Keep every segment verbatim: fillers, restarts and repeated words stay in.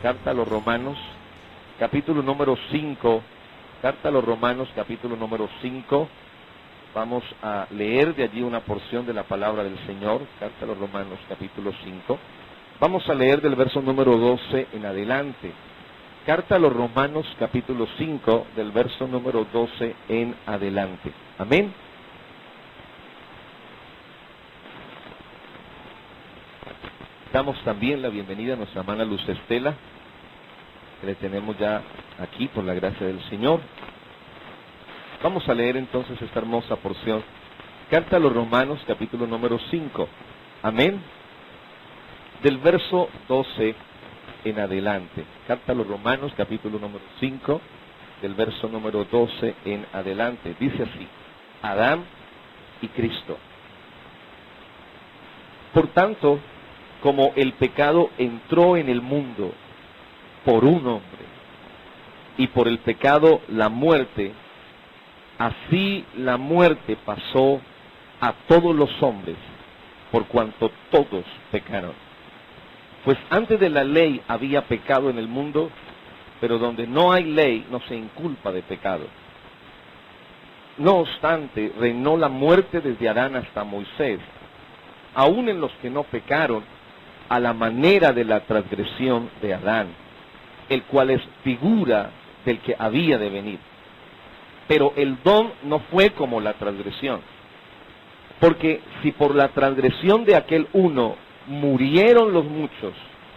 Carta a los Romanos, capítulo número cinco. Carta a los Romanos, capítulo número cinco. Vamos a leer de allí una porción de la palabra del Señor. Carta a los Romanos, capítulo cinco. Vamos a leer del verso número doce en adelante. Carta a los Romanos, capítulo cinco, del verso número doce en adelante. Amén. Damos también la bienvenida a nuestra hermana Luz Estela, que le tenemos ya aquí por la gracia del Señor. Vamos a leer entonces esta hermosa porción. Carta a los Romanos, capítulo número cinco. Amén. Del verso doce en adelante. Carta a los Romanos, capítulo número cinco, del verso número doce en adelante. Dice así: Adán y Cristo. Por tanto, como el pecado entró en el mundo por un hombre, y por el pecado la muerte, así la muerte pasó a todos los hombres, por cuanto todos pecaron. Pues antes de la ley había pecado en el mundo, pero donde no hay ley no se inculpa de pecado. No obstante, reinó la muerte desde Adán hasta Moisés, aun en los que no pecaron, a la manera de la transgresión de Adán, el cual es figura del que había de venir. Pero el don no fue como la transgresión, porque si por la transgresión de aquel uno murieron los muchos,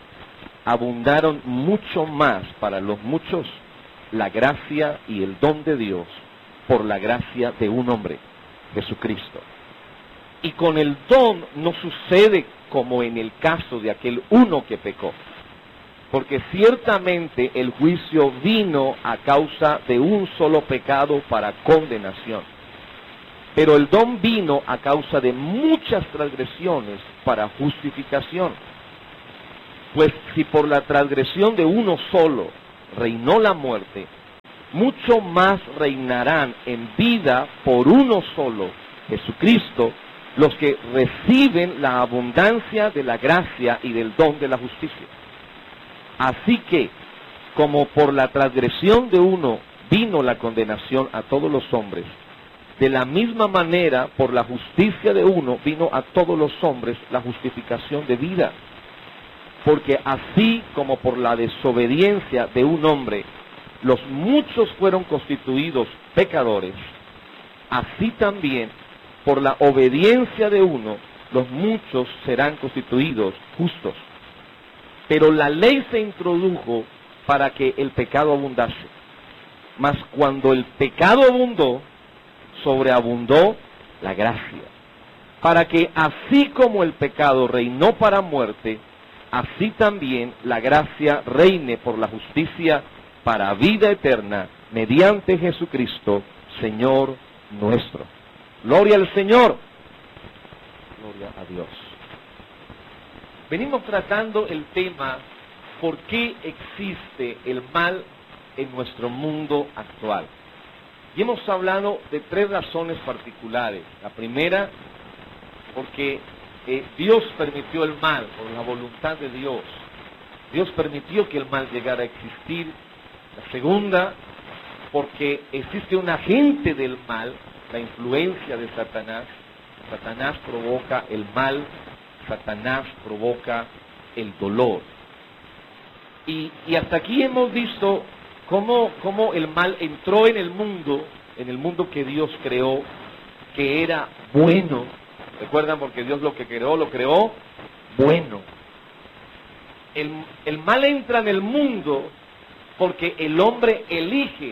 abundaron mucho más para los muchos la gracia y el don de Dios por la gracia de un hombre, Jesucristo. Y con el don no sucede como en el caso de aquel uno que pecó, porque ciertamente el juicio vino a causa de un solo pecado para condenación, pero el don vino a causa de muchas transgresiones para justificación. Pues si por la transgresión de uno solo reinó la muerte, mucho más reinarán en vida por uno solo, Jesucristo, los que reciben la abundancia de la gracia y del don de la justicia. Así que, como por la transgresión de uno vino la condenación a todos los hombres, de la misma manera, por la justicia de uno vino a todos los hombres la justificación de vida. Porque así como por la desobediencia de un hombre los muchos fueron constituidos pecadores, así también por la obediencia de uno, los muchos serán constituidos justos. Pero la ley se introdujo para que el pecado abundase. Mas cuando el pecado abundó, sobreabundó la gracia. Para que así como el pecado reinó para muerte, así también la gracia reine por la justicia para vida eterna, mediante Jesucristo, Señor nuestro. Gloria al Señor. Gloria a Dios. Venimos tratando el tema, ¿por qué existe el mal en nuestro mundo actual? Y hemos hablado de tres razones particulares. La primera, porque eh, Dios permitió el mal, por la voluntad de Dios. Dios permitió que el mal llegara a existir. La segunda, porque existe un agente del mal, la influencia de Satanás. Satanás provoca el mal, Satanás provoca el dolor. Y, y hasta aquí hemos visto cómo, cómo el mal entró en el mundo, en el mundo que Dios creó, que era bueno. ¿Recuerdan? Porque Dios lo que creó, lo creó bueno. El, el mal entra en el mundo porque el hombre elige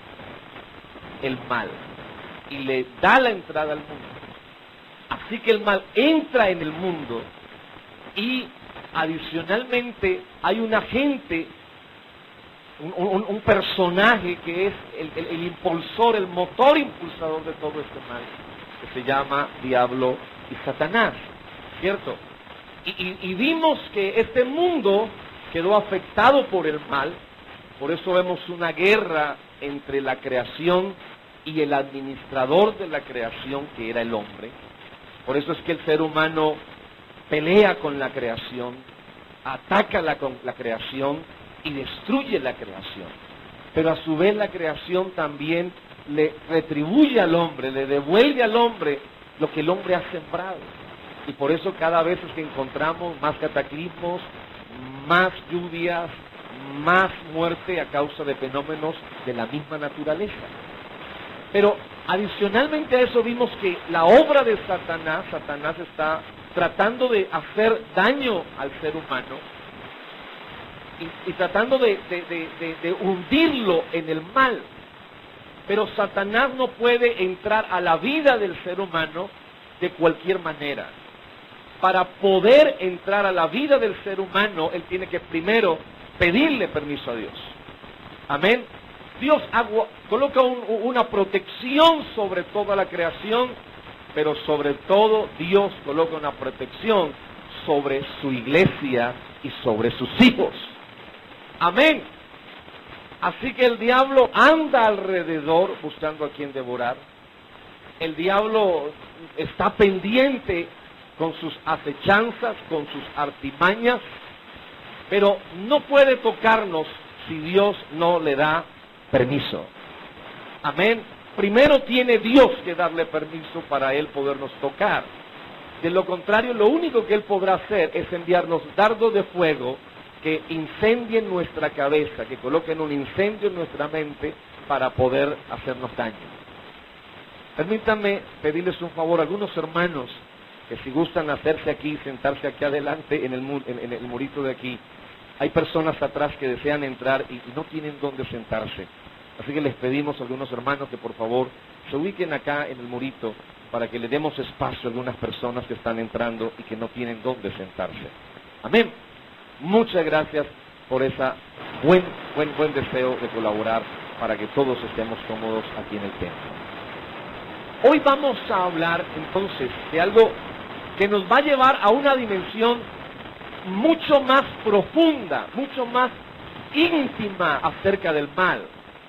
el mal y le da la entrada al mundo. Así que el mal entra en el mundo y adicionalmente hay un agente, un, un, un personaje que es el, el, el impulsor, el motor impulsador de todo este mal, que se llama Diablo y Satanás, ¿cierto? Y, y, y vimos que este mundo quedó afectado por el mal, por eso vemos una guerra entre la creación y el administrador de la creación, que era el hombre. Por eso es que el ser humano pelea con la creación, ataca la, con la creación y destruye la creación. Pero a su vez la creación también le retribuye al hombre, le devuelve al hombre lo que el hombre ha sembrado. Y por eso cada vez que encontramos más cataclismos, más lluvias, más muerte a causa de fenómenos de la misma naturaleza. Pero adicionalmente a eso vimos que la obra de Satanás, Satanás está tratando de hacer daño al ser humano y, y tratando de, de, de, de, de hundirlo en el mal. Pero Satanás no puede entrar a la vida del ser humano de cualquier manera. Para poder entrar a la vida del ser humano, él tiene que primero pedirle permiso a Dios. Amén. Dios hago, coloca un, una protección sobre toda la creación, pero sobre todo Dios coloca una protección sobre su iglesia y sobre sus hijos. Amén. Así que el diablo anda alrededor buscando a quien devorar. El diablo está pendiente con sus acechanzas, con sus artimañas, pero no puede tocarnos si Dios no le da permiso. Amén. Primero tiene Dios que darle permiso para Él podernos tocar. De lo contrario, lo único que Él podrá hacer es enviarnos dardos de fuego que incendien nuestra cabeza, que coloquen un incendio en nuestra mente para poder hacernos daño. Permítanme pedirles un favor a algunos hermanos que si gustan hacerse aquí, sentarse aquí adelante en el, mur, en, en el murito de aquí. Hay personas atrás que desean entrar y, y no tienen dónde sentarse. Así que les pedimos a algunos hermanos que por favor se ubiquen acá en el murito para que le demos espacio a algunas personas que están entrando y que no tienen dónde sentarse. Amén. Muchas gracias por ese buen, buen, buen deseo de colaborar para que todos estemos cómodos aquí en el templo. Hoy vamos a hablar entonces de algo que nos va a llevar a una dimensión mucho más profunda, mucho más íntima acerca del mal.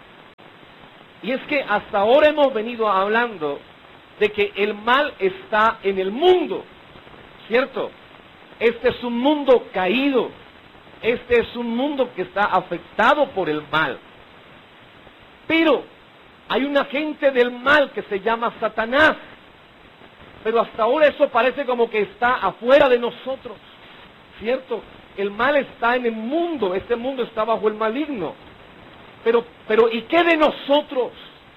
Y es que hasta ahora hemos venido hablando de que el mal está en el mundo, ¿cierto? Este es un mundo caído, este es un mundo que está afectado por el mal. Pero hay un agente del mal que se llama Satanás, pero hasta ahora eso parece como que está afuera de nosotros, ¿cierto? El mal está en el mundo, este mundo está bajo el maligno. Pero, pero, ¿y qué de nosotros?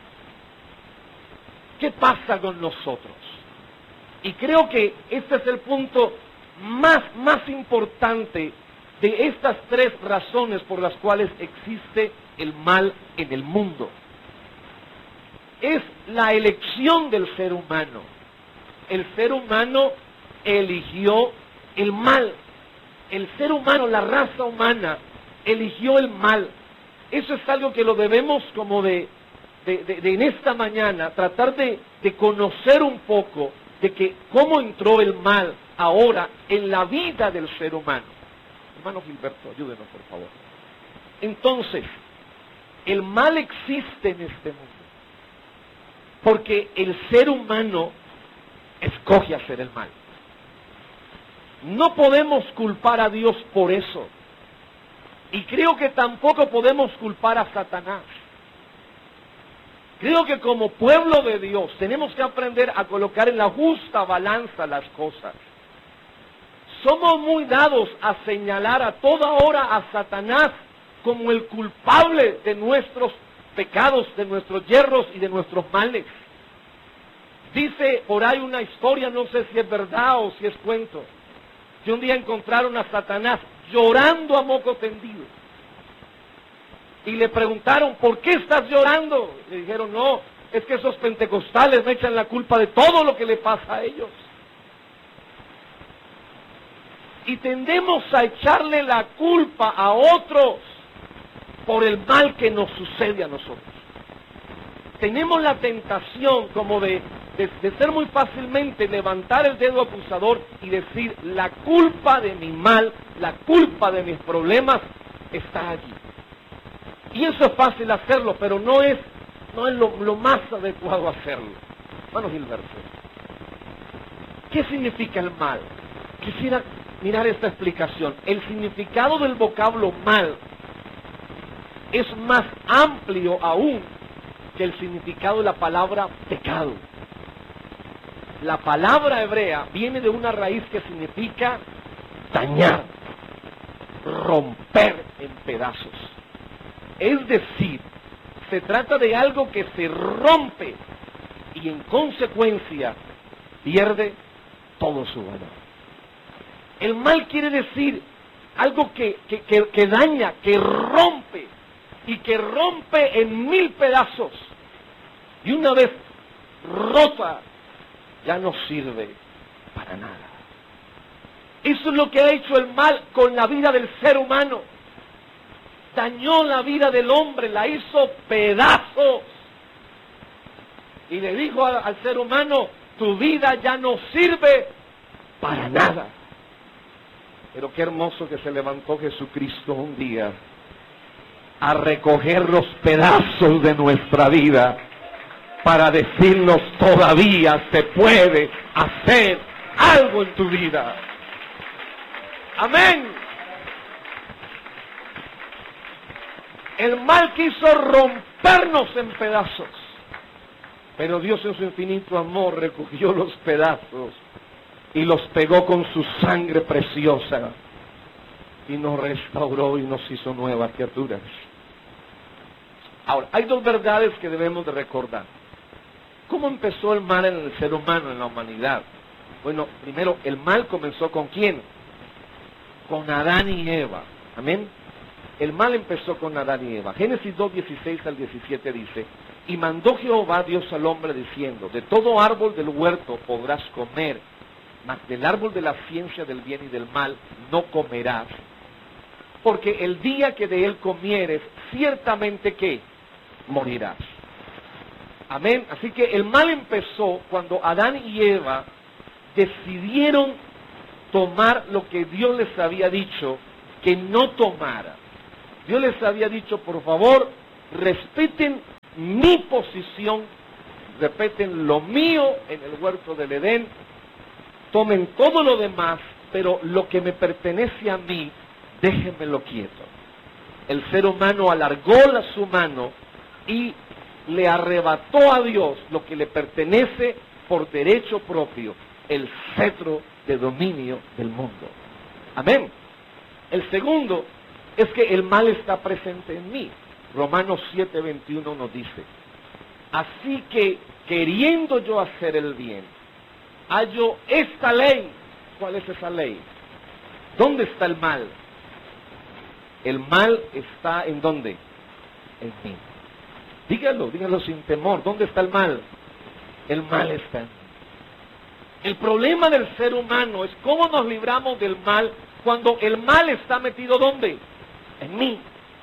¿Qué pasa con nosotros? Y creo que este es el punto más, más importante de estas tres razones por las cuales existe el mal en el mundo. Es la elección del ser humano. El ser humano eligió el mal. El ser humano, la raza humana, eligió el mal. Eso es algo que lo debemos como de, de, de, de en esta mañana, tratar de, de conocer un poco de que cómo entró el mal ahora en la vida del ser humano. Hermano Gilberto, ayúdenos por favor. Entonces, el mal existe en este mundo porque el ser humano escoge hacer el mal. No podemos culpar a Dios por eso. Y creo que tampoco podemos culpar a Satanás. Creo que como pueblo de Dios tenemos que aprender a colocar en la justa balanza las cosas. Somos muy dados a señalar a toda hora a Satanás como el culpable de nuestros pecados, de nuestros yerros y de nuestros males. Dice por ahí una historia, no sé si es verdad o si es cuento, que un día encontraron a Satanás llorando a moco tendido. Y le preguntaron, ¿por qué estás llorando? Le dijeron, no, es que esos pentecostales me echan la culpa de todo lo que le pasa a ellos. Y tendemos a echarle la culpa a otros por el mal que nos sucede a nosotros. Tenemos la tentación como de, de, de ser muy fácilmente levantar el dedo acusador y decir, la culpa de mi mal, la culpa de mis problemas está allí. Y eso es fácil hacerlo, pero no es, no es lo, lo más adecuado hacerlo. Hermano Gilberto, ¿qué significa el mal? Quisiera mirar esta explicación. El significado del vocablo mal es más amplio aún que el significado de la palabra pecado. La palabra hebrea viene de una raíz que significa dañar, romper en pedazos. Es decir, se trata de algo que se rompe y en consecuencia pierde todo su valor. El mal quiere decir algo que, que, que, que daña, que rompe y que rompe en mil pedazos. Y una vez rota, ya no sirve para nada. Eso es lo que ha hecho el mal con la vida del ser humano. Dañó la vida del hombre, la hizo pedazos. Y le dijo al, al ser humano, tu vida ya no sirve para nada. Pero qué hermoso que se levantó Jesucristo un día a recoger los pedazos de nuestra vida para decirnos todavía se puede hacer algo en tu vida. Amén. El mal quiso rompernos en pedazos, pero Dios en su infinito amor recogió los pedazos y los pegó con su sangre preciosa y nos restauró y nos hizo nuevas criaturas. Ahora, hay dos verdades que debemos de recordar. ¿Cómo empezó el mal en el ser humano, en la humanidad? Bueno, primero, el mal comenzó ¿con quién? Con Adán y Eva. Amén. El mal empezó con Adán y Eva. Génesis dos, dieciséis al diecisiete dice, y mandó Jehová Dios al hombre diciendo, de todo árbol del huerto podrás comer, mas del árbol de la ciencia del bien y del mal no comerás, porque el día que de él comieres, ciertamente que morirás. Amén. Así que el mal empezó cuando Adán y Eva decidieron tomar lo que Dios les había dicho que no tomara. Dios les había dicho, por favor, respeten mi posición, respeten lo mío en el huerto del Edén, tomen todo lo demás, pero lo que me pertenece a mí, déjenmelo quieto. El ser humano alargó la su mano y le arrebató a Dios lo que le pertenece por derecho propio, el cetro de dominio del mundo. Amén. El segundo es que el mal está presente en mí. Romanos siete, veintiuno nos dice, así que queriendo yo hacer el bien, hallo esta ley. ¿Cuál es esa ley? ¿Dónde está el mal? El mal está ¿en dónde? En mí. Dígalo, dígalo sin temor. ¿Dónde está el mal? El mal está en mí. El problema del ser humano es cómo nos libramos del mal cuando el mal está metido ¿dónde? En mí.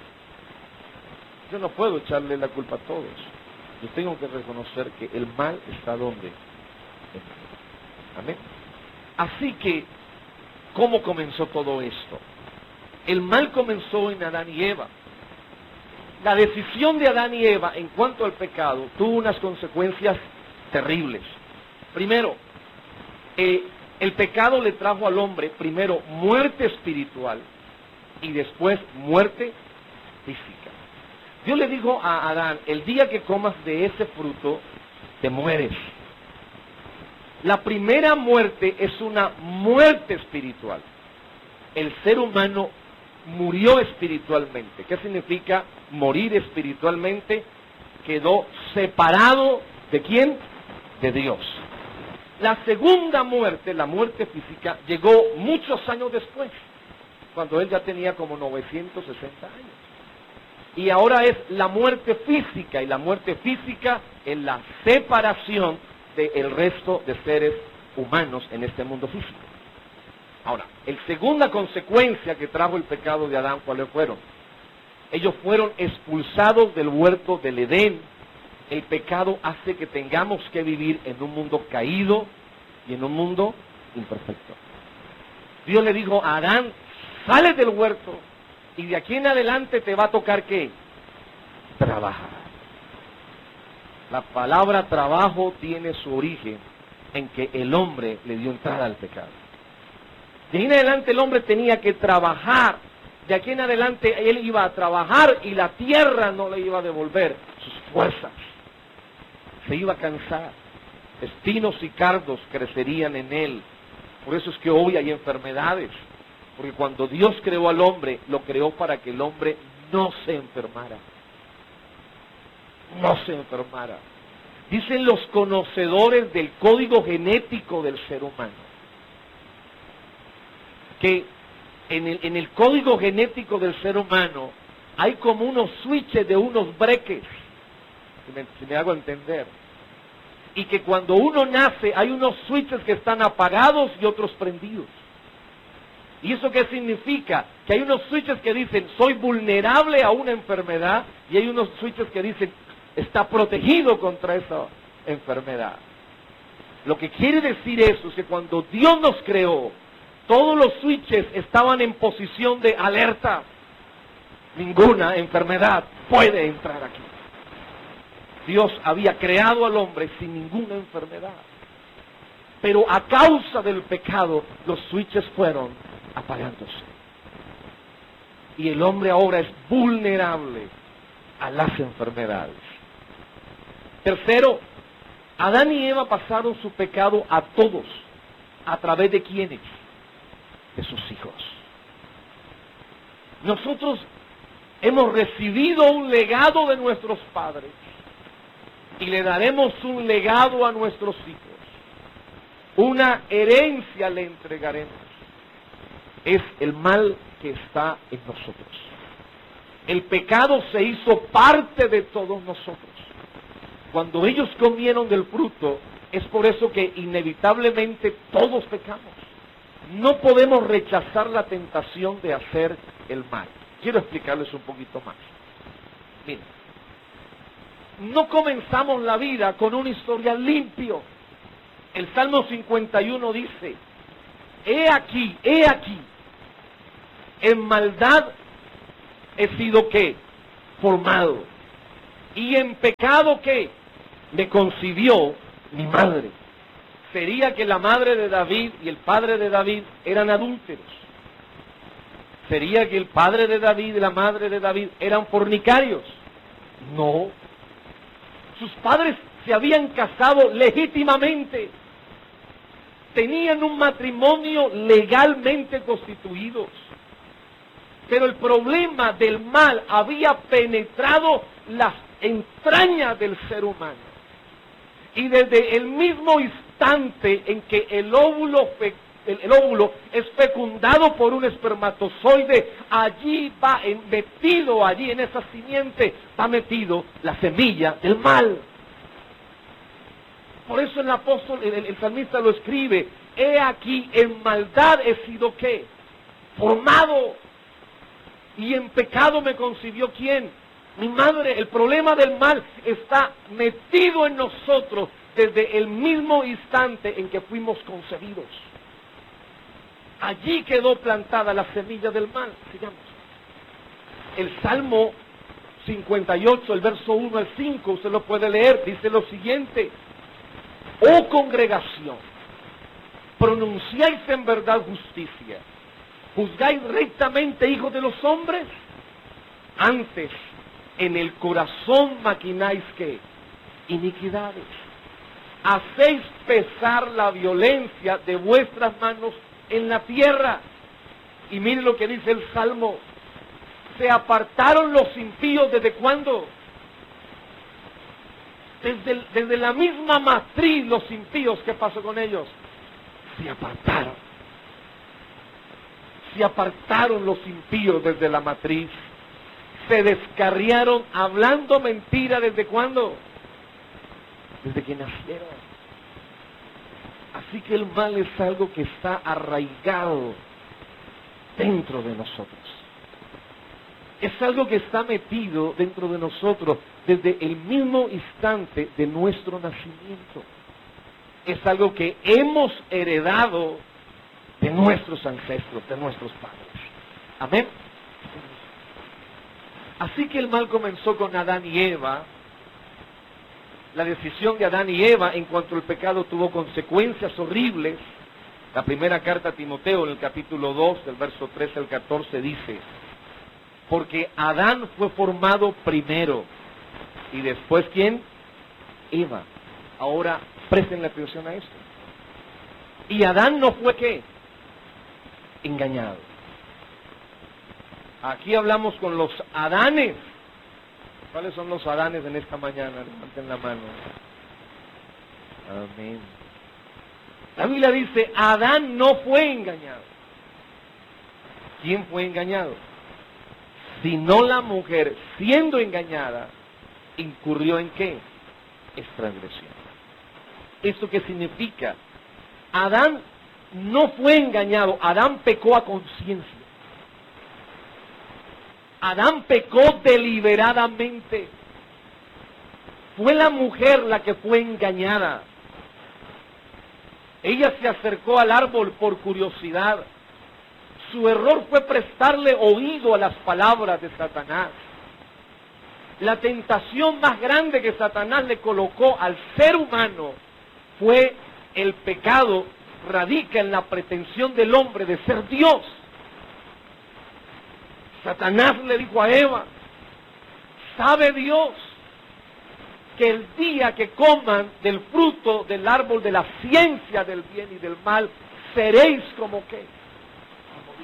Yo no puedo echarle la culpa a todos. Yo tengo que reconocer que el mal está ¿dónde? En mí. Amén. Así que, ¿cómo comenzó todo esto? El mal comenzó en Adán y Eva. La decisión de Adán y Eva en cuanto al pecado tuvo unas consecuencias terribles. Primero, eh, el pecado le trajo al hombre, primero, muerte espiritual y después muerte física. Dios le dijo a Adán, el día que comas de ese fruto, te mueres. La primera muerte es una muerte espiritual. El ser humano murió espiritualmente. ¿Qué significa morir espiritualmente? Quedó separado ¿de quién? De Dios. La segunda muerte, la muerte física, llegó muchos años después, cuando él ya tenía como novecientos sesenta años. Y ahora es la muerte física, y la muerte física es la separación del resto de seres humanos en este mundo físico. Ahora, la segunda consecuencia que trajo el pecado de Adán, ¿cuáles fueron? Ellos fueron expulsados del huerto del Edén. El pecado hace que tengamos que vivir en un mundo caído y en un mundo imperfecto. Dios le dijo a Adán, sale del huerto y de aquí en adelante te va a tocar ¿qué? Trabajar. La palabra trabajo tiene su origen en que el hombre le dio entrada al pecado. De ahí en adelante el hombre tenía que trabajar de aquí en adelante él iba a trabajar y la tierra no le iba a devolver sus fuerzas. Se iba a cansar. Espinos y cardos crecerían en él. Por eso es que hoy hay enfermedades. Porque cuando Dios creó al hombre, lo creó para que el hombre no se enfermara. No se enfermara. Dicen los conocedores del código genético del ser humano que en el, en el código genético del ser humano hay como unos switches de unos breques, si me, si me hago entender, y que cuando uno nace hay unos switches que están apagados y otros prendidos. ¿Y eso qué significa? Que hay unos switches que dicen soy vulnerable a una enfermedad y hay unos switches que dicen está protegido contra esa enfermedad. Lo que quiere decir eso es que cuando Dios nos creó, todos los switches estaban en posición de alerta. Ninguna enfermedad puede entrar aquí. Dios había creado al hombre sin ninguna enfermedad. Pero a causa del pecado, los switches fueron apagándose. Y el hombre ahora es vulnerable a las enfermedades. Tercero, Adán y Eva pasaron su pecado a todos. ¿A través de quiénes? De sus hijos. Nosotros hemos recibido un legado de nuestros padres y le daremos un legado a nuestros hijos. Una herencia le entregaremos. Es el mal que está en nosotros. El pecado se hizo parte de todos nosotros. Cuando ellos comieron del fruto, es por eso que inevitablemente todos pecamos. No podemos rechazar la tentación de hacer el mal. Quiero explicarles un poquito más. Miren, no comenzamos la vida con un historial limpio. El Salmo cincuenta y uno dice, he aquí, he aquí, en maldad he sido ¿qué? Formado. Y en pecado ¿qué? Me concibió mi madre. ¿Sería que la madre de David y el padre de David eran adúlteros? ¿Sería que el padre de David y la madre de David eran fornicarios? No. Sus padres se habían casado legítimamente. Tenían un matrimonio legalmente constituidos. Pero el problema del mal había penetrado las entrañas del ser humano. Y desde el mismo instante en que el óvulo, el, el óvulo es fecundado por un espermatozoide, allí va metido, allí en esa simiente, va metido la semilla del mal. Por eso el apóstol, el, el salmista lo escribe, he aquí, en maldad he sido ¿qué? Formado. Y en pecado me concibió ¿quién? Mi madre. El problema del mal está metido en nosotros desde el mismo instante en que fuimos concebidos. Allí quedó plantada la semilla del mal. Sigamos. El Salmo cincuenta y ocho, el verso uno al cinco, usted lo puede leer, dice lo siguiente: oh congregación, pronunciáis en verdad justicia, juzgáis rectamente, hijos de los hombres. Antes en el corazón maquináis ¿qué? Iniquidades. Hacéis pesar la violencia de vuestras manos en la tierra. Y mire lo que dice el Salmo: se apartaron los impíos. ¿Desde cuándo? Desde, el, desde la misma matriz los impíos. ¿Qué pasó con ellos? Se apartaron. Se apartaron los impíos desde la matriz. Se descarriaron hablando mentira. ¿Desde cuándo? Desde que nacieron. Así que el mal es algo que está arraigado dentro de nosotros. Es algo que está metido dentro de nosotros desde el mismo instante de nuestro nacimiento. Es algo que hemos heredado de nuestros ancestros, de nuestros padres. Amén. Así que el mal comenzó con Adán y Eva. La decisión de Adán y Eva en cuanto al pecado tuvo consecuencias horribles. La primera carta a Timoteo, en el capítulo dos, del verso trece al catorce, dice: Porque Adán fue formado primero. Y después, ¿quién? Eva. Ahora, presten atención a esto. Y Adán no fue, ¿qué? Engañado. Aquí hablamos con los Adanes. ¿Cuáles son los Adanes en esta mañana? Levanten la mano. Amén. La Biblia dice, Adán no fue engañado. ¿Quién fue engañado? Sino la mujer, siendo engañada, incurrió en ¿qué? Es transgresión. ¿Esto qué significa? Adán no fue engañado, Adán pecó a conciencia. Adán pecó deliberadamente. Fue la mujer la que fue engañada. Ella se acercó al árbol por curiosidad. Su error fue prestarle oído a las palabras de Satanás. La tentación más grande que Satanás le colocó al ser humano fue el pecado, radica en la pretensión del hombre de ser Dios. Satanás le dijo a Eva, ¿sabe Dios que el día que coman del fruto del árbol de la ciencia del bien y del mal, seréis como qué? Como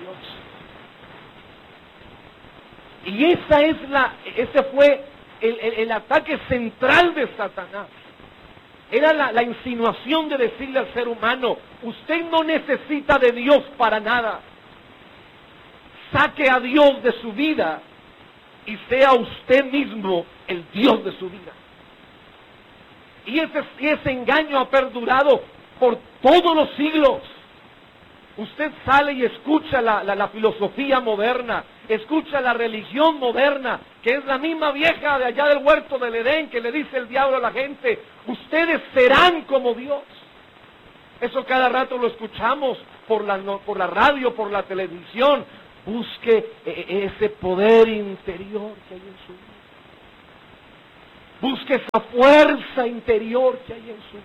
Dios. Y esa es la, ese fue el, el, el ataque central de Satanás. Era la, la insinuación de decirle al ser humano, usted no necesita de Dios para nada. Saque a Dios de su vida y sea usted mismo el Dios de su vida. Y ese, ese engaño ha perdurado por todos los siglos. Usted sale y escucha la, la, la filosofía moderna, escucha la religión moderna, que es la misma vieja de allá del huerto del Edén, que le dice el diablo a la gente, ustedes serán como Dios. Eso cada rato lo escuchamos por la, por la radio, por la televisión. Busque ese poder interior que hay en su vida. Busque esa fuerza interior que hay en su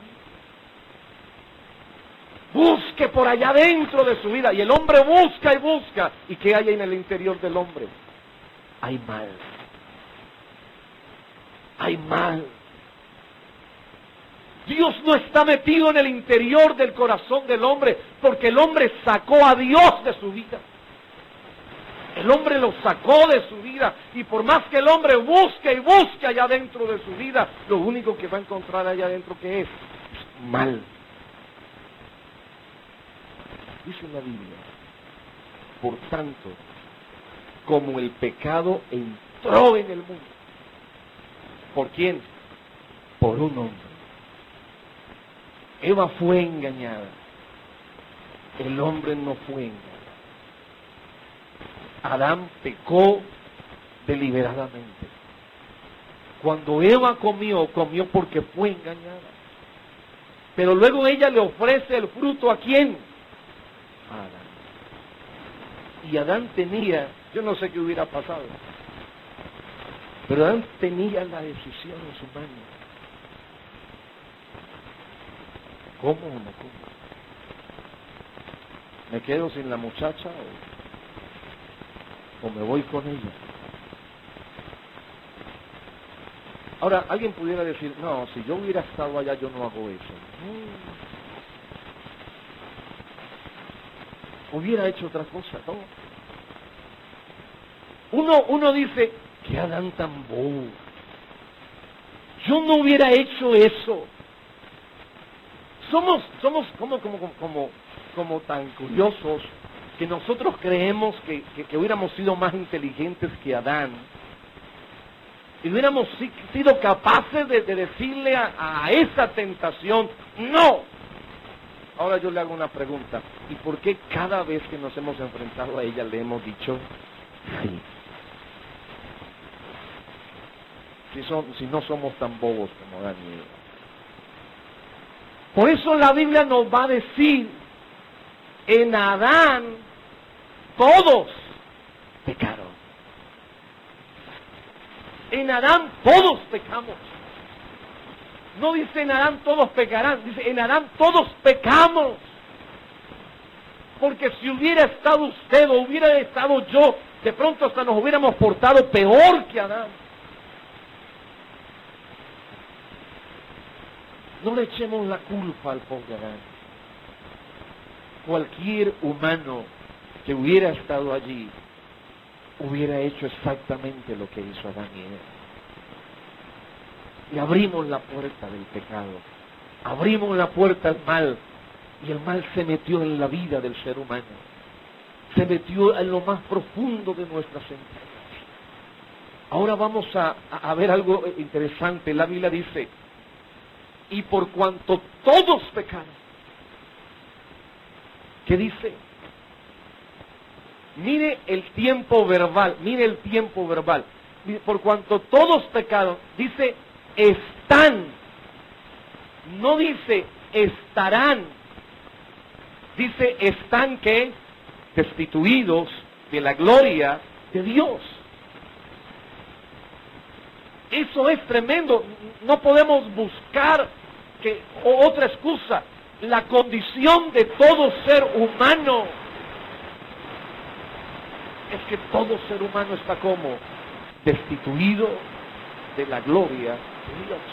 vida. Busque por allá dentro de su vida. Y el hombre busca y busca. ¿Y qué hay en el interior del hombre? Hay mal. Hay mal. Dios no está metido en el interior del corazón del hombre, porque el hombre sacó a Dios de su vida. El hombre lo sacó de su vida, y por más que el hombre busque y busque allá dentro de su vida, lo único que va a encontrar allá adentro que es mal. Dice la Biblia, por tanto, como el pecado entró en el mundo. ¿Por quién? Por un hombre. Eva fue engañada. El hombre no fue engañado. Adán pecó deliberadamente. Cuando Eva comió, comió porque fue engañada. Pero luego ella le ofrece el fruto ¿a quién? A Adán. Y Adán tenía, yo no sé qué hubiera pasado, pero Adán tenía la decisión en su mano. ¿Cómo o no como? ¿Me quedo sin la muchacha o, o me voy con ella? Ahora, alguien pudiera decir, no, si yo hubiera estado allá yo no hago eso. No. Hubiera hecho otra cosa, ¿no? Uno, uno dice, ¿qué Adán tan bobo? Yo no hubiera hecho eso. Somos, somos como, como, como, como, como tan curiosos que nosotros creemos que, que, que hubiéramos sido más inteligentes que Adán. Y hubiéramos sido capaces de, de decirle a, a esa tentación, ¡no! Ahora yo le hago una pregunta. ¿Y por qué cada vez que nos hemos enfrentado a ella le hemos dicho sí? Si, son, si no somos tan bobos como Adán y Eva. Por eso la Biblia nos va a decir, en Adán todos pecaron. En Adán todos pecamos. No dice en Adán todos pecarán, dice en Adán todos pecamos. Porque si hubiera estado usted o hubiera estado yo De pronto hasta nos hubiéramos portado peor que Adán. No le echemos la culpa al pobre Adán. Cualquier humano que hubiera estado allí hubiera hecho exactamente lo que hizo Adán y Eva. Y abrimos la puerta del pecado, abrimos la puerta al mal, y el mal se metió en la vida del ser humano, se metió en lo más profundo de nuestras entrañas. Ahora vamos a, a ver algo interesante. La Biblia dice, y por cuanto todos pecaron, ¿qué dice? Mire el tiempo verbal, mire el tiempo verbal. Mire, por cuanto todos pecaron, dice están, no dice estarán, dice están que destituidos de la gloria de Dios. Eso es tremendo. No podemos buscar que otra excusa. La condición de todo ser humano es que todo ser humano está como destituido de la gloria de Dios.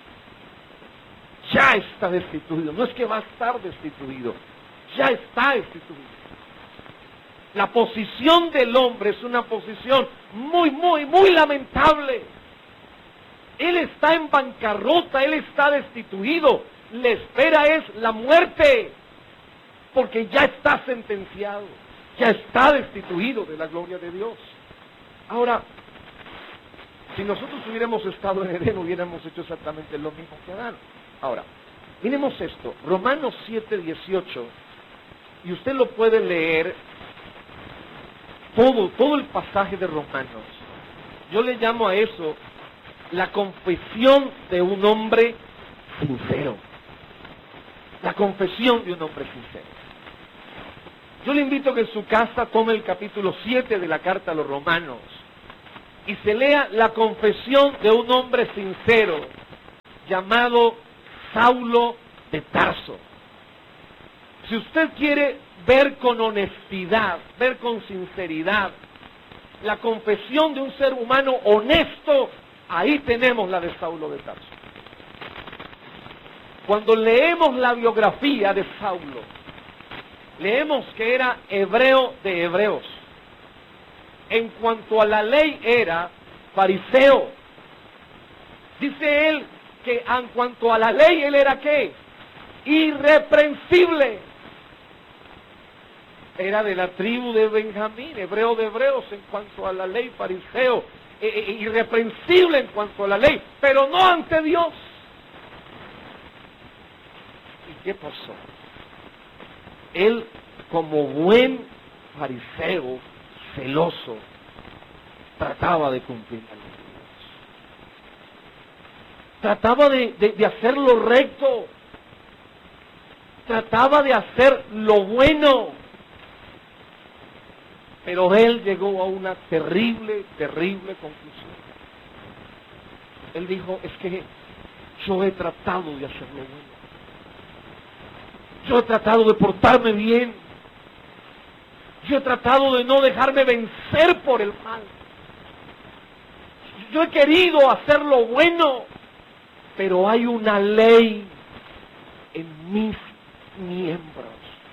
Ya está destituido. No es que va a estar destituido, ya está destituido. La posición del hombre es una posición muy, muy, muy lamentable. Él está en bancarrota, él está destituido. Le espera es la muerte, porque ya está sentenciado, ya está destituido de la gloria de Dios. Ahora, si nosotros hubiéramos estado en Edén, hubiéramos hecho exactamente lo mismo que Adán. Ahora, miremos esto, Romanos siete dieciocho, y usted lo puede leer, todo, todo el pasaje de Romanos. Yo le llamo a eso la confesión de un hombre sincero. La confesión de un hombre sincero. Yo le invito a que en su casa tome el capítulo siete de la carta a los Romanos y se lea la confesión de un hombre sincero llamado Saulo de Tarso. Si usted quiere ver con honestidad, ver con sinceridad la confesión de un ser humano honesto, ahí tenemos la de Saulo de Tarso. Cuando leemos la biografía de Saulo, leemos que era hebreo de hebreos. En cuanto a la ley era fariseo. Dice él que en cuanto a la ley él era ¿qué? Irreprensible. Era de la tribu de Benjamín, hebreo de hebreos en cuanto a la ley, fariseo, eh, eh, irreprensible en cuanto a la ley, pero no ante Dios. ¿Y qué pasó? Él, como buen fariseo, celoso, trataba de cumplir la ley de Dios. Trataba de, de, de hacer lo recto. Trataba de hacer lo bueno. Pero él llegó a una terrible, terrible conclusión. Él dijo, es que yo he tratado de hacer lo bueno. Yo he tratado de portarme bien. Yo he tratado de no dejarme vencer por el mal. Yo he querido hacer lo bueno, pero hay una ley en mis miembros.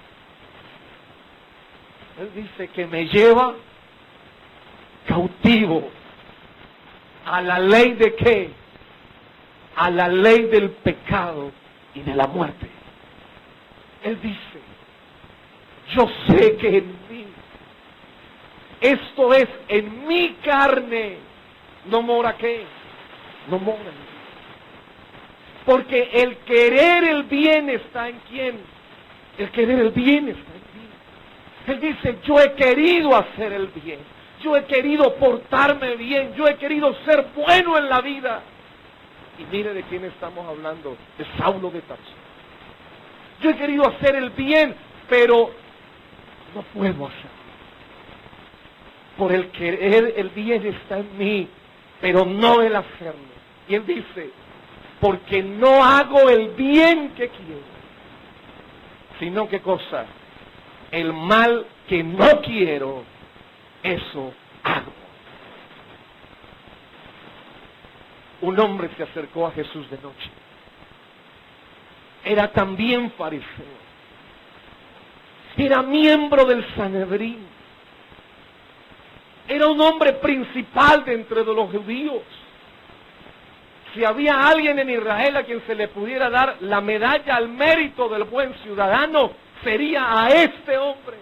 Él dice que me lleva cautivo a la ley de qué? A la ley del pecado y de la muerte. Él dice, yo sé que en mí, esto es en mi carne, no mora qué, no mora en mí. Porque el querer el bien está en quién, el querer el bien está en mí. Él dice, yo he querido hacer el bien, yo he querido portarme bien, yo he querido ser bueno en la vida. Y mire de quién estamos hablando, de Saulo de Tarso. Yo he querido hacer el bien, pero no puedo hacerlo. Por el querer el bien está en mí, pero no el hacerlo. Y él dice, porque no hago el bien que quiero, sino que cosa, el mal que no quiero, eso hago. Un hombre se acercó a Jesús de noche. Era también fariseo. Era miembro del Sanedrín. Era un hombre principal de entre los judíos. Si había alguien en Israel a quien se le pudiera dar la medalla al mérito del buen ciudadano, sería a este hombre.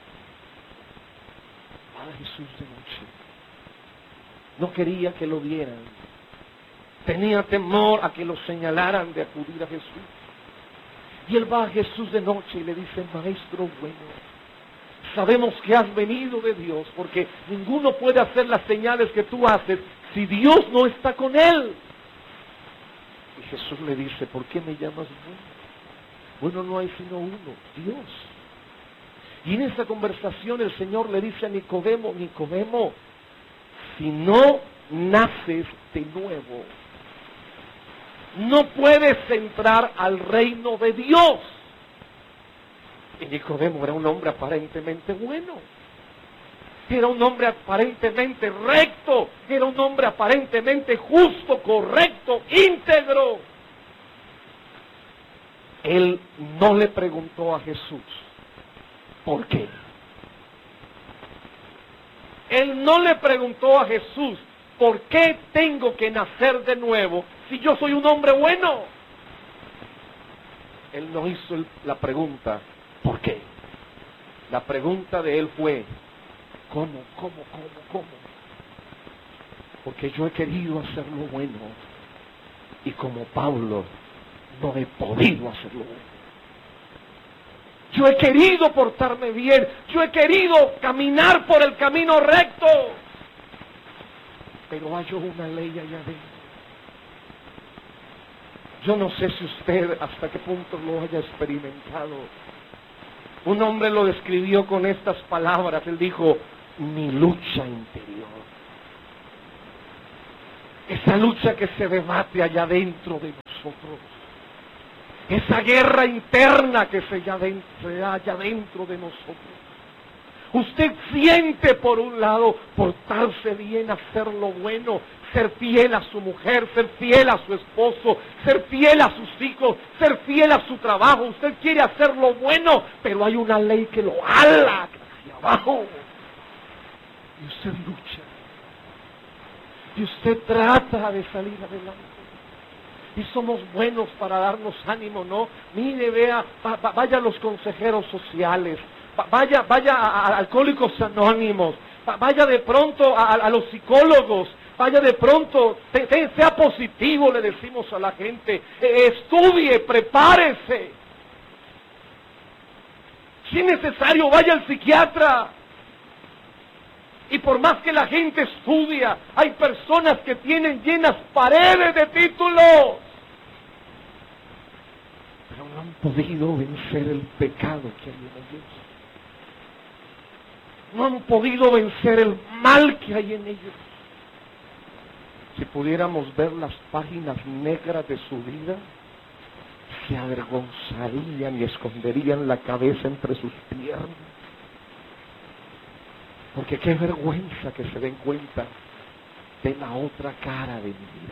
A Jesús de noche. No quería que lo vieran. Tenía temor a que lo señalaran de acudir a Jesús. Y él va a Jesús de noche y le dice: Maestro bueno, sabemos que has venido de Dios, porque ninguno puede hacer las señales que tú haces si Dios no está con él. Y Jesús le dice: ¿por qué me llamas bueno? Bueno no hay sino uno, Dios. Y en esa conversación el Señor le dice a Nicodemo: Nicodemo, si no naces de nuevo, no puedes entrar al reino de Dios. Y Nicodemo era un hombre aparentemente bueno. Era un hombre aparentemente recto. Era un hombre aparentemente justo, correcto, íntegro. Él no le preguntó a Jesús ¿por qué? Él no le preguntó a Jesús: ¿por qué tengo que nacer de nuevo si yo soy un hombre bueno? Él no hizo el, la pregunta ¿por qué? La pregunta de él fue: ¿cómo, cómo, cómo, cómo? Porque yo he querido hacer lo bueno y como Pablo no he podido hacerlo bueno. Yo he querido portarme bien, yo he querido caminar por el camino recto, pero hay una ley allá adentro. Yo no sé si usted hasta qué punto lo haya experimentado. Un hombre lo describió con estas palabras. Él dijo: mi lucha interior. Esa lucha que se debate allá dentro de nosotros. Esa guerra interna que se halla allá dentro de nosotros. Usted siente por un lado portarse bien, hacer lo bueno, ser fiel a su mujer, ser fiel a su esposo, ser fiel a sus hijos, ser fiel a su trabajo. Usted quiere hacer lo bueno, pero hay una ley que lo ala hacia abajo. Y usted lucha. Y usted trata de salir adelante. Y somos buenos para darnos ánimo, ¿no? Mire, vea, va, va, vaya a los consejeros sociales, va, vaya, vaya a, a Alcohólicos Anónimos, va, vaya de pronto a, a los psicólogos, vaya de pronto, te, te, sea positivo, le decimos a la gente, eh, estudie, prepárese. Si es necesario, vaya al psiquiatra. Y por más que la gente estudia, hay personas que tienen llenas paredes de títulos, pero no han podido vencer el pecado que hay en ellos. No han podido vencer el mal que hay en ellos. Si pudiéramos ver las páginas negras de su vida, se avergonzarían y esconderían la cabeza entre sus piernas. Porque qué vergüenza que se den cuenta de la otra cara de mi vida,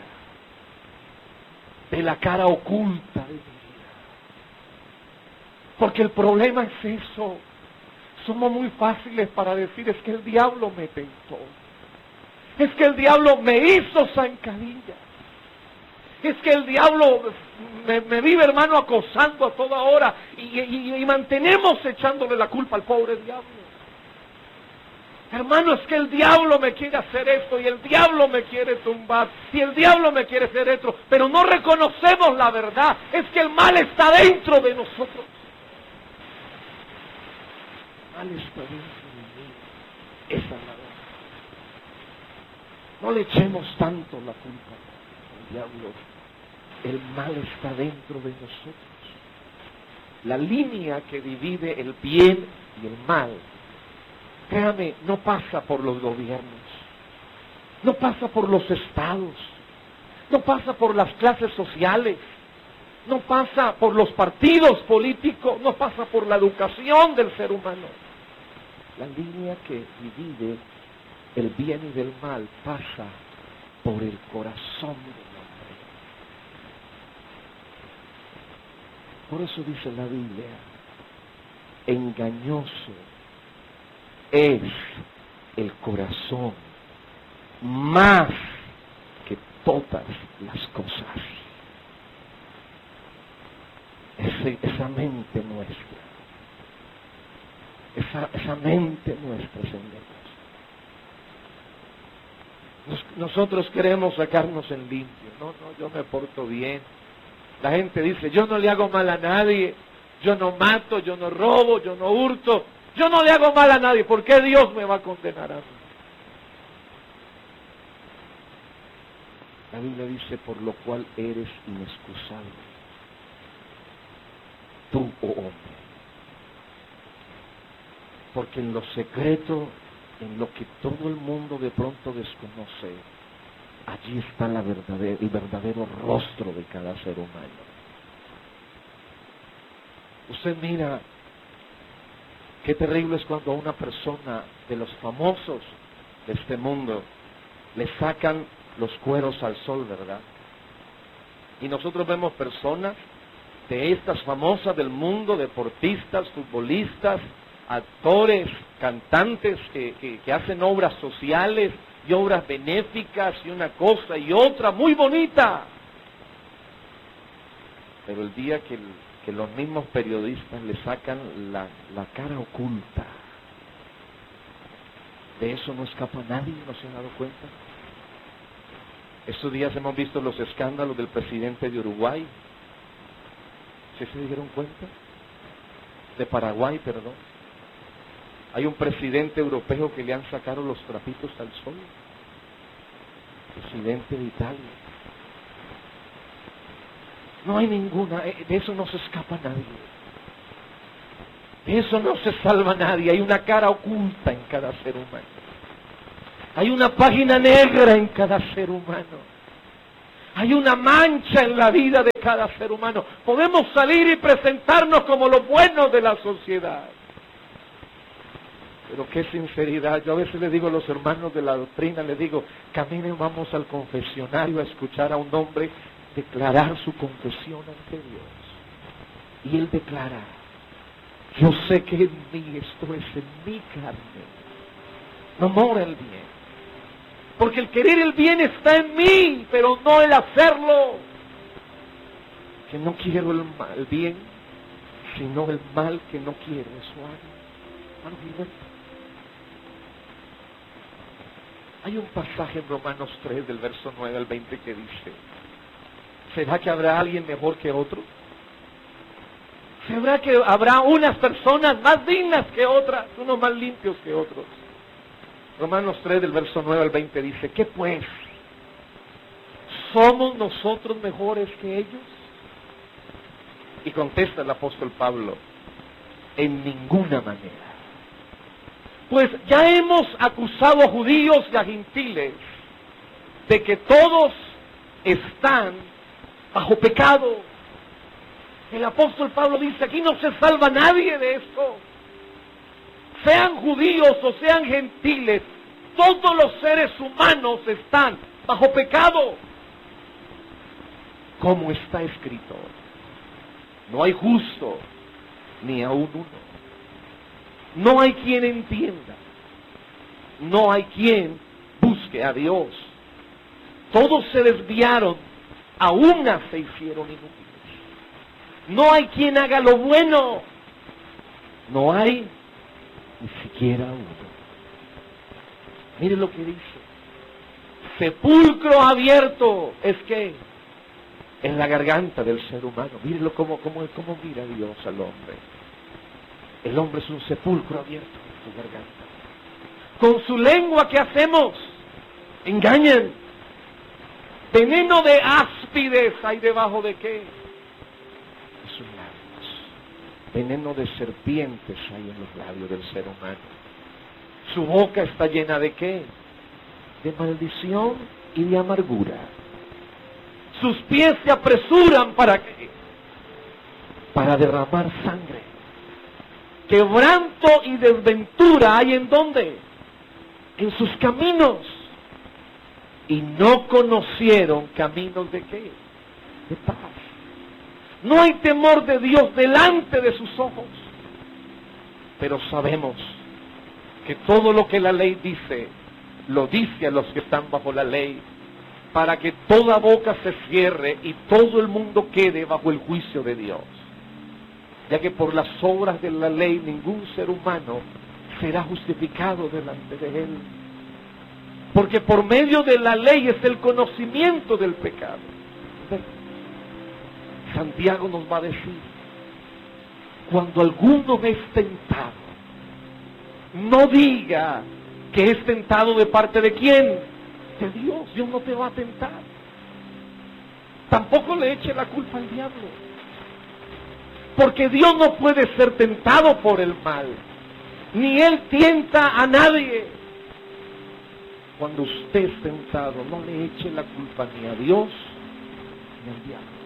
de la cara oculta de mi vida. Porque el problema es eso. Somos muy fáciles para decir: es que el diablo me tentó, es que el diablo me hizo zancadillas, es que el diablo me, me vive, hermano, acosando a toda hora, y, y, y mantenemos echándole la culpa al pobre diablo. Hermano, es que el diablo me quiere hacer esto y el diablo me quiere tumbar y el diablo me quiere hacer esto, pero no reconocemos la verdad. Es que el mal está dentro de nosotros. El mal está dentro de mí. Esa es la verdad. No le echemos tanto la culpa al diablo. El mal está dentro de nosotros. La línea que divide el bien y el mal, créame, no pasa por los gobiernos, no pasa por los estados, no pasa por las clases sociales, no pasa por los partidos políticos, no pasa por la educación del ser humano. La línea que divide el bien y del mal pasa por el corazón del hombre. Por eso dice la Biblia, engañoso es el corazón más que todas las cosas. Ese, esa mente nuestra, esa, esa mente nuestra es engañosa. Nos, nosotros queremos sacarnos en limpio. No, no, yo me porto bien. La gente dice, yo no le hago mal a nadie, yo no mato, yo no robo, yo no hurto, yo no le hago mal a nadie. ¿Por qué Dios me va a condenar a mí? La Biblia dice, por lo cual eres inexcusable, tú, oh hombre. Porque en lo secreto, en lo que todo el mundo de pronto desconoce, allí está la verdadera, el verdadero rostro de cada ser humano. Usted mira, qué terrible es cuando a una persona de los famosos de este mundo le sacan los cueros al sol, ¿verdad? Y nosotros vemos personas de estas famosas del mundo, deportistas, futbolistas, actores, cantantes que, que, que hacen obras sociales y obras benéficas y una cosa y otra muy bonita. Pero el día que, que los mismos periodistas le sacan la, la cara oculta, de eso no escapa nadie, ¿no se han dado cuenta? Estos días hemos visto los escándalos del presidente de Uruguay. ¿Sí se dieron cuenta? De Paraguay, perdón. Hay un presidente europeo que le han sacado los trapitos al sol. Presidente de Italia. No hay ninguna, de eso no se escapa nadie. De eso no se salva nadie. Hay una cara oculta en cada ser humano. Hay una página negra en cada ser humano. Hay una mancha en la vida de cada ser humano. Podemos salir y presentarnos como los buenos de la sociedad. Pero qué sinceridad. Yo a veces le digo a los hermanos de la doctrina, les digo, caminen, vamos al confesionario a escuchar a un hombre declarar su confesión ante Dios. Y él declara, yo sé que en mí, esto es en mi carne, no mora el bien. Porque el querer el bien está en mí, pero no el hacerlo. Que no quiero el, mal, el bien, sino el mal que no quiero, eso hago. Hay un pasaje en Romanos tres, del verso nueve al veinte, que dice, ¿será que habrá alguien mejor que otro? ¿Será que habrá unas personas más dignas que otras, unos más limpios que otros? Romanos tres, del verso nueve al veinte, dice, ¿qué pues? ¿Somos nosotros mejores que ellos? Y contesta el apóstol Pablo, en ninguna manera. Pues ya hemos acusado a judíos y a gentiles de que todos están bajo pecado. El apóstol Pablo dice, aquí no se salva nadie de esto. Sean judíos o sean gentiles, todos los seres humanos están bajo pecado. Como está escrito, no hay justo ni aun uno. No hay quien entienda. No hay quien busque a Dios. Todos se desviaron, a una se hicieron inútiles. No hay quien haga lo bueno. No hay ni siquiera uno. Mire lo que dice. Sepulcro abierto es que en la garganta del ser humano. Mírenlo cómo, cómo, cómo mira Dios al hombre. El hombre es un sepulcro abierto en su garganta. Con su lengua, ¿qué hacemos? Engañan. Veneno de áspides hay debajo de qué? De sus labios. Veneno de serpientes hay en los labios del ser humano. Su boca está llena de qué? De maldición y de amargura. Sus pies se apresuran para qué? Para derramar sangre. Quebranto y desventura hay en dónde? en sus caminos y no conocieron caminos de qué, de paz. No hay temor de Dios delante de sus ojos, pero sabemos que todo lo que la ley dice, lo dice a los que están bajo la ley, para que toda boca se cierre y todo el mundo quede bajo el juicio de Dios, ya que por las obras de la ley ningún ser humano será justificado delante de Él, porque por medio de la ley es el conocimiento del pecado. Santiago nos va a decir, cuando alguno es tentado, no diga que es tentado de parte de quién, de Dios. Dios no te va a tentar. Tampoco le eche la culpa al diablo, porque Dios no puede ser tentado por el mal, ni Él tienta a nadie. Cuando usted es tentado, no le eche la culpa ni a Dios ni al diablo.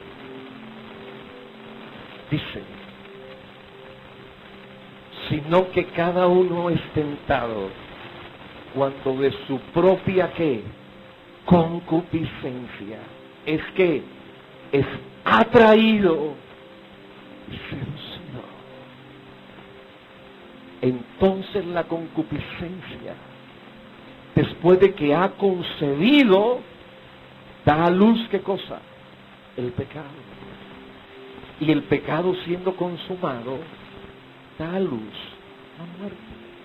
Dice, sino que cada uno es tentado cuando de su propia ¿qué? Concupiscencia es que es atraído y seducido. Entonces la concupiscencia, después de que ha concebido, da a luz ¿qué cosa? El pecado. Y el pecado siendo consumado, da a luz la muerte.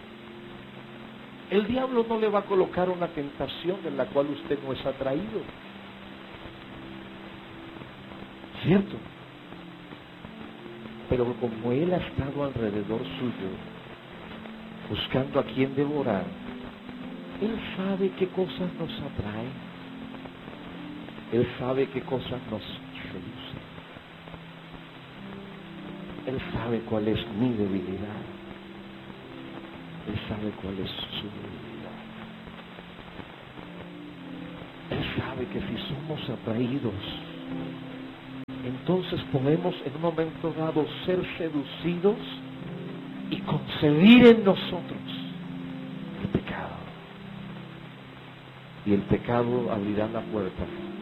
El diablo no le va a colocar una tentación en la cual usted no es atraído, ¿cierto? Pero como él ha estado alrededor suyo, buscando a quien devorar, él sabe qué cosas nos atraen, él sabe qué cosas nos seducen, él sabe cuál es mi debilidad, él sabe cuál es su debilidad. Él sabe que si somos atraídos, entonces podemos en un momento dado ser seducidos y concebir en nosotros el pecado. Y el pecado abrirá la puerta